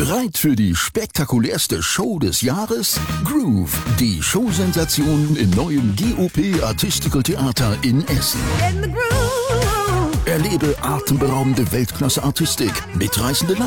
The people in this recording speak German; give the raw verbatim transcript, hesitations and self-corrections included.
Bereit für die spektakulärste Show des Jahres? Groove, die Showsensation im neuen G O P Artistical Theater in Essen. In the groove. Erlebe atemberaubende Weltklasse-Artistik, mitreißende